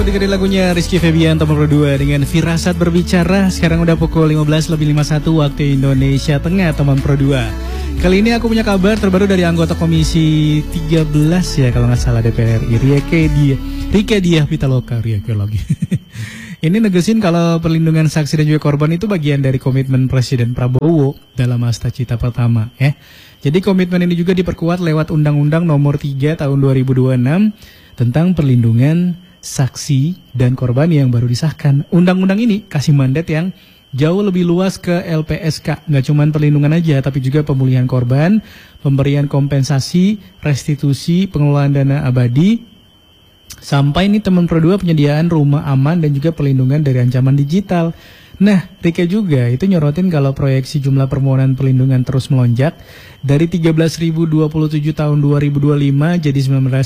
dengerin lagunya Rizky Febian nomor 2 dengan Firasat Berbicara. Sekarang udah pukul 15:51 waktu Indonesia Tengah, teman Pro 2. Kali ini aku punya kabar terbaru dari anggota Komisi 13 ya kalau nggak salah DPR RI, Rieke Diah Pitaloka. Rieke lagi. Ini negesin kalau perlindungan saksi dan juga korban itu bagian dari komitmen Presiden Prabowo dalam Hasta Cita Pertama ya. Jadi komitmen ini juga diperkuat lewat Undang-Undang Nomor 3 Tahun 2026 tentang perlindungan saksi dan korban yang baru disahkan. Undang-undang ini kasih mandat yang jauh lebih luas ke LPSK. Nggak cuma perlindungan aja, tapi juga pemulihan korban, pemberian kompensasi, restitusi, pengelolaan dana abadi, sampai ini teman Pro 2 penyediaan rumah aman dan juga perlindungan dari ancaman digital. Nah, Rieke juga itu nyorotin kalau proyeksi jumlah permohonan perlindungan terus melonjak dari 13.027 tahun 2025 jadi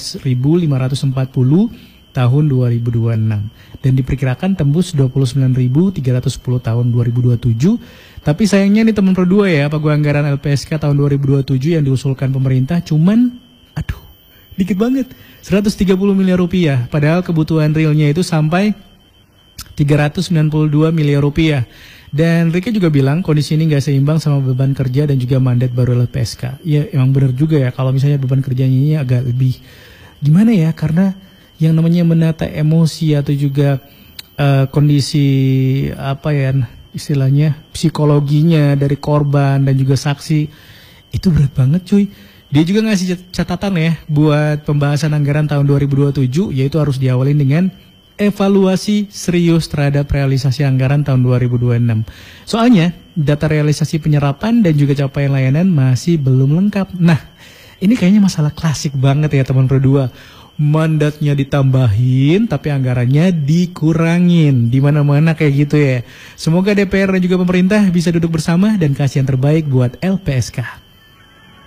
19.540 tahun 2026 dan diperkirakan tembus 29.310 tahun 2027. Tapi sayangnya nih teman Pro 2 ya, pagu anggaran LPSK tahun 2027 yang diusulkan pemerintah cuman dikit banget, 130 miliar rupiah, padahal kebutuhan realnya itu sampai 392 miliar rupiah. Dan Rieke juga bilang kondisi ini nggak seimbang sama beban kerja dan juga mandat baru LPSK. Ya emang benar juga ya, kalau misalnya beban kerjanya ini agak lebih gimana ya, karena yang namanya menata emosi atau juga kondisi apa ya istilahnya psikologinya dari korban dan juga saksi itu berat banget cuy. Dia juga ngasih catatan ya buat pembahasan anggaran tahun 2027, yaitu harus diawali dengan evaluasi serius terhadap realisasi anggaran tahun 2026. Soalnya data realisasi penyerapan dan juga capaian layanan masih belum lengkap. Nah, ini kayaknya masalah klasik banget ya teman Pro 2. Mandatnya ditambahin tapi anggarannya dikurangin. Di mana-mana kayak gitu ya. Semoga DPR dan juga pemerintah bisa duduk bersama dan kasih yang terbaik buat LPSK.